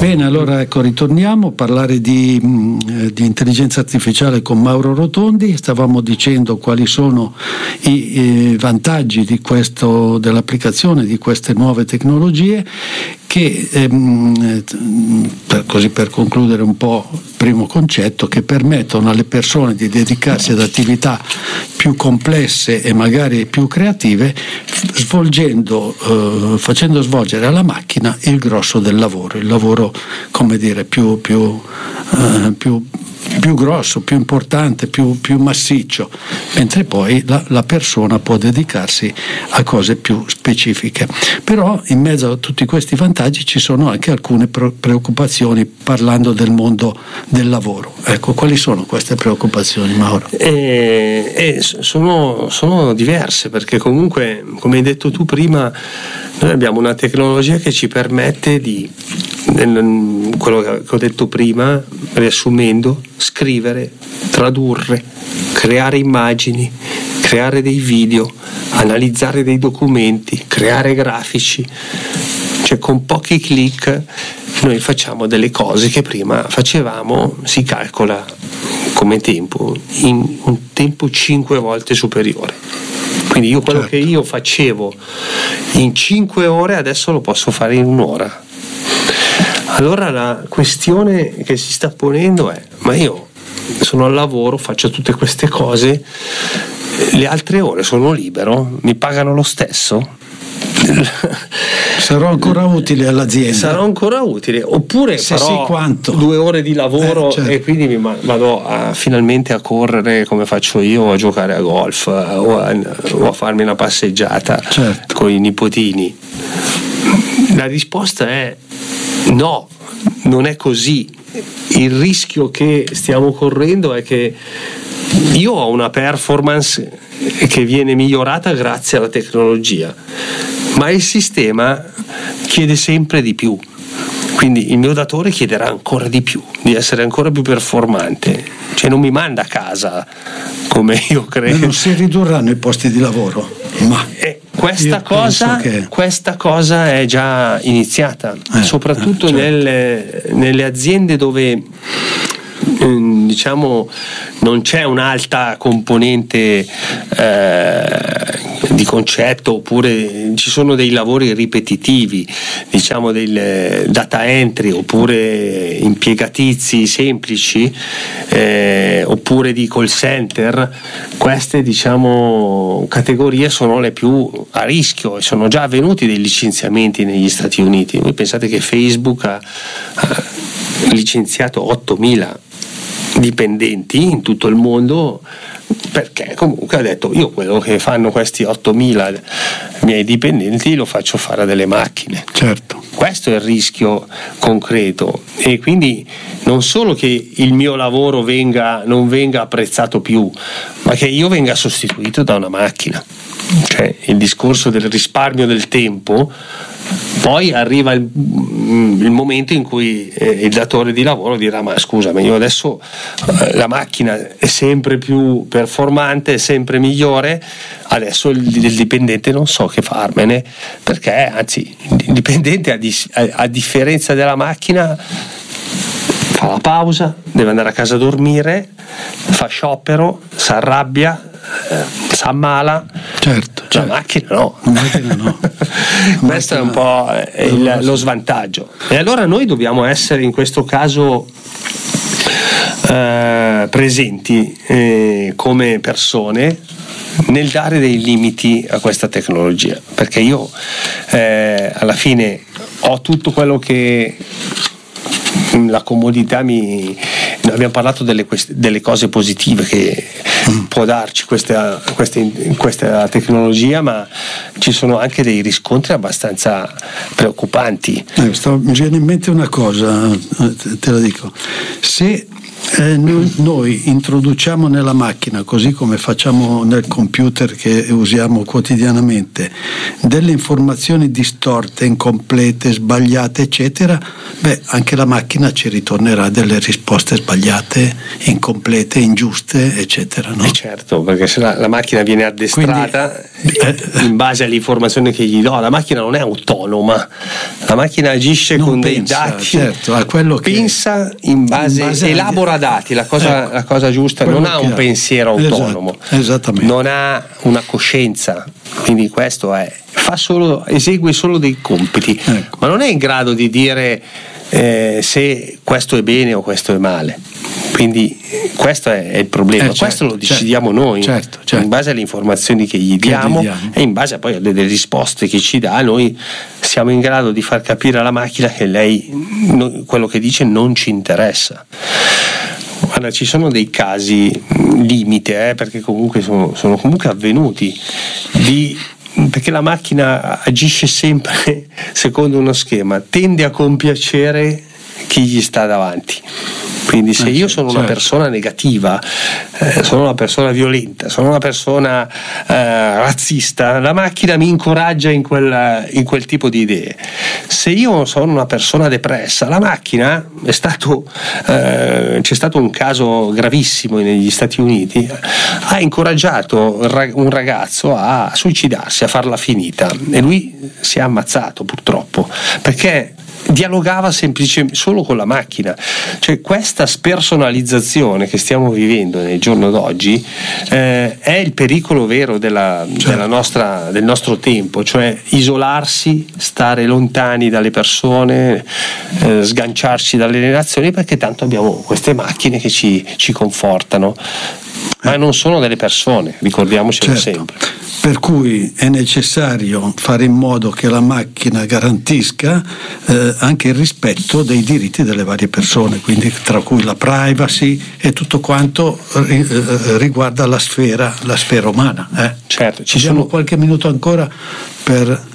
Bene, allora ecco, ritorniamo a parlare di intelligenza artificiale con Mauro Rotondi. Stavamo dicendo quali sono i vantaggi dell'applicazione di queste nuove tecnologie che, per concludere un po' il primo concetto, che permettono alle persone di dedicarsi ad attività più complesse e magari più creative, facendo svolgere alla macchina il grosso del lavoro, il lavoro, come dire, più grosso, più importante, più massiccio, mentre poi la persona può dedicarsi a cose più specifiche. Però in mezzo a tutti questi vantaggi ci sono anche alcune preoccupazioni, parlando del mondo del lavoro. Ecco, quali sono queste preoccupazioni, Mauro? Sono diverse, perché comunque, come hai detto tu prima, noi abbiamo una tecnologia che ci permette di, quello che ho detto prima, riassumendo, scrivere, tradurre, creare immagini, creare dei video, analizzare dei documenti, creare grafici. Cioè, con pochi click noi facciamo delle cose che prima facevamo, si calcola come tempo, in un tempo 5 volte superiore. Quindi quello che io facevo in 5 ore adesso lo posso fare in un'ora. Allora la questione che si sta ponendo è: ma io sono al lavoro, faccio tutte queste cose, le altre ore sono libero, mi pagano lo stesso? Sarò ancora utile all'azienda? Sarò ancora utile, oppure farò 2 ore di lavoro certo. E quindi vado finalmente a correre come faccio io, a giocare a golf o a farmi una passeggiata certo. Con i nipotini. La risposta è no, non è così. Il rischio che stiamo correndo è che io ho una performance che viene migliorata grazie alla tecnologia, ma il sistema chiede sempre di più, quindi il mio datore chiederà ancora di più, di essere ancora più performante, cioè non mi manda a casa come io credo. Non si ridurranno i posti di lavoro, ma questa cosa è già iniziata, soprattutto certo. nelle aziende dove diciamo non c'è un'alta componente di concetto, oppure ci sono dei lavori ripetitivi, diciamo del data entry, oppure impiegatizi semplici, oppure di call center. Queste diciamo categorie sono le più a rischio e sono già avvenuti dei licenziamenti negli Stati Uniti. Voi pensate che Facebook ha licenziato 8.000 dipendenti in tutto il mondo, perché comunque ha detto: io quello che fanno questi 8.000 miei dipendenti lo faccio fare a delle macchine. Certo. Questo è il rischio concreto, e quindi non solo che il mio lavoro non venga apprezzato più, ma che io venga sostituito da una macchina. Cioè, il discorso del risparmio del tempo. Poi arriva il momento in cui il datore di lavoro dirà: ma scusami, io adesso la macchina è sempre più performante, è sempre migliore, adesso il dipendente non so che farmene, perché anzi il dipendente a differenza della macchina fa la pausa, deve andare a casa a dormire, fa sciopero, si arrabbia, si ammala. Certo. La macchina no. Questo è un po' lo svantaggio, e allora noi dobbiamo essere in questo caso presenti come persone nel dare dei limiti a questa tecnologia, perché io alla fine ho tutto quello che la comodità abbiamo parlato delle cose positive che può darci questa tecnologia, ma ci sono anche dei riscontri abbastanza preoccupanti. Mi viene in mente una cosa, te la dico: se Noi introduciamo nella macchina, così come facciamo nel computer che usiamo quotidianamente, delle informazioni distorte, incomplete, sbagliate, eccetera. Anche la macchina ci ritornerà delle risposte sbagliate, incomplete, ingiuste, eccetera, no? Certo, perché se la macchina viene addestrata in base alle informazioni che gli do. La macchina non è autonoma, la macchina agisce con dei dati, certo, a quello che pensa in base elabora dati, la cosa giusta, non ha un pensiero autonomo, esattamente, non ha una coscienza, quindi questo esegue solo dei compiti, ma non è in grado di dire se questo è bene o questo è male. Quindi questo è il problema, questo lo decidiamo noi, certo. In base alle informazioni che gli diamo e in base poi alle risposte che ci dà. Noi siamo in grado di far capire alla macchina che quello che dice non ci interessa. Guarda, ci sono dei casi limite, perché comunque sono comunque avvenuti, perché la macchina agisce sempre secondo uno schema, tende a compiacere chi gli sta davanti. Quindi se io sono una persona negativa, sono una persona violenta, sono una persona razzista, la macchina mi incoraggia in quel tipo di idee. Se io sono una persona depressa, la macchina c'è stato un caso gravissimo negli Stati Uniti, ha incoraggiato un ragazzo a suicidarsi, a farla finita, e lui si è ammazzato purtroppo perché dialogava semplicemente solo con la macchina. Cioè, questa spersonalizzazione che stiamo vivendo nel giorno d'oggi è il pericolo vero del nostro tempo, cioè isolarsi, stare lontani dalle persone, sganciarci dalle relazioni, perché tanto abbiamo queste macchine che ci confortano, ma non sono delle persone, ricordiamocelo sempre. Per cui è necessario fare in modo che la macchina garantisca anche il rispetto dei diritti delle varie persone, quindi tra cui la privacy e tutto quanto riguarda la sfera umana. Certo, sono qualche minuto ancora per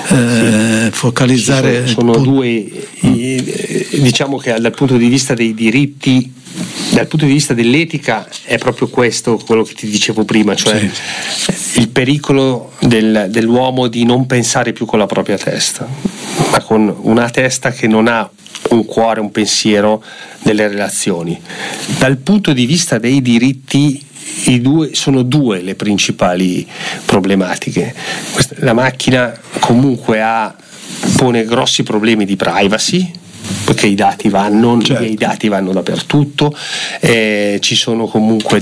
focalizzare. Sono due, diciamo che dal punto di vista dei diritti, dal punto di vista dell'etica, è proprio questo quello che ti dicevo prima, cioè il pericolo dell'uomo di non pensare più con la propria testa, ma con una testa che non ha un cuore, un pensiero nelle relazioni. Dal punto di vista dei diritti, sono due le principali problematiche. La macchina comunque pone grossi problemi di privacy, perché i dati vanno dappertutto, ci sono comunque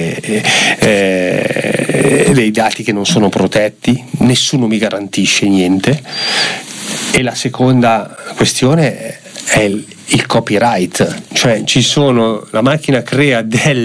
dei dati che non sono protetti, nessuno mi garantisce niente. E la seconda questione è il copyright, cioè la macchina crea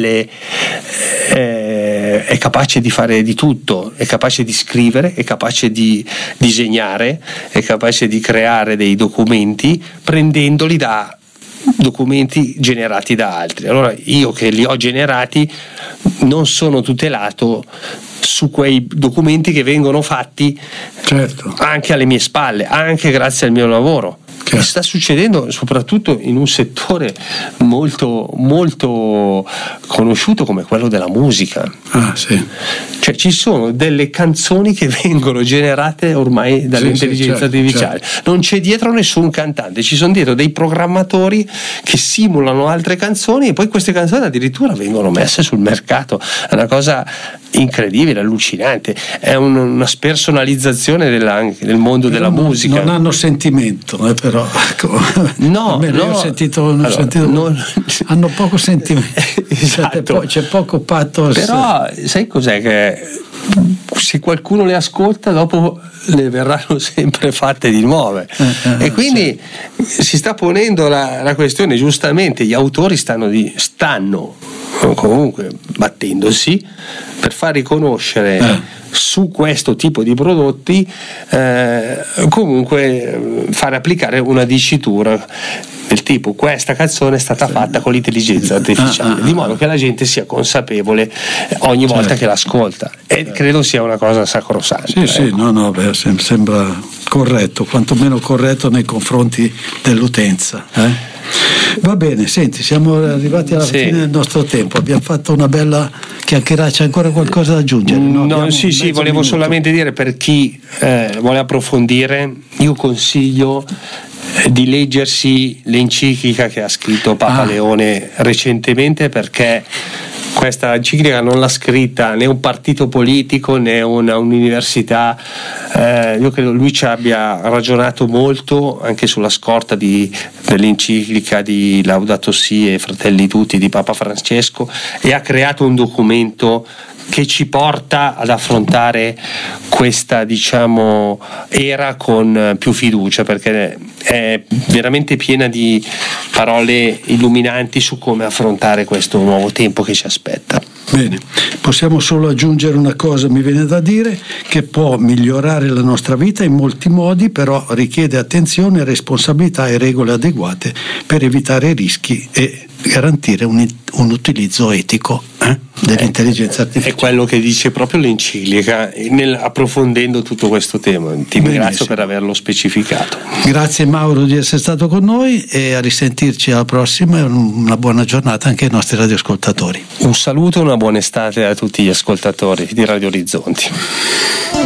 è capace di fare di tutto, è capace di scrivere, è capace di disegnare, è capace di creare dei documenti prendendoli da documenti generati da altri. Allora io che li ho generati non sono tutelato su quei documenti che vengono fatti anche alle mie spalle, anche grazie al mio lavoro. Che sta succedendo soprattutto in un settore molto molto conosciuto come quello della musica. Cioè ci sono delle canzoni che vengono generate ormai dall'intelligenza artificiale. Non c'è dietro nessun cantante, ci sono dietro dei programmatori che simulano altre canzoni e poi queste canzoni addirittura vengono messe sul mercato. È una cosa incredibile, allucinante, è una spersonalizzazione del mondo della musica. Non hanno sentimento, però ho sentito hanno poco sentimento. Esatto. C'è poco pathos. Però sai cos'è? Che se qualcuno le ascolta dopo le verranno sempre fatte di nuove, e quindi si sta ponendo la questione, giustamente gli autori stanno comunque battendosi per far riconoscere su questo tipo di prodotti, comunque fare applicare una dicitura del tipo: questa canzone è stata fatta con l'intelligenza artificiale, di modo che la gente sia consapevole ogni volta che l'ascolta, e credo sia una cosa sacrosanta. Sembra corretto, quantomeno corretto nei confronti dell'utenza. Va bene, senti, siamo arrivati alla fine del nostro tempo, abbiamo fatto una bella chiacchierata, c'è ancora qualcosa da aggiungere? No, sì, volevo solamente dire, per chi vuole approfondire, io consiglio di leggersi l'enciclica che ha scritto Papa Leone recentemente, perché questa enciclica non l'ha scritta né un partito politico né un'università. Io credo lui ci abbia ragionato molto anche sulla scorta dell'enciclica di Laudato Si e Fratelli Tutti di Papa Francesco, e ha creato un documento che ci porta ad affrontare questa, diciamo, era con più fiducia, perché è veramente piena di parole illuminanti su come affrontare questo nuovo tempo che ci aspetta. Bene, possiamo solo aggiungere una cosa, mi viene da dire, che può migliorare la nostra vita in molti modi, però richiede attenzione, responsabilità e regole adeguate per evitare rischi e garantire un utilizzo etico dell'intelligenza artificiale. È quello che dice proprio l'enciclica, approfondendo tutto questo tema. Ti ringrazio per averlo specificato. Grazie Mauro di essere stato con noi, e a risentirci alla prossima, e una buona giornata anche ai nostri radioascoltatori. Un saluto e una buona estate a tutti gli ascoltatori di Radio Orizzonti.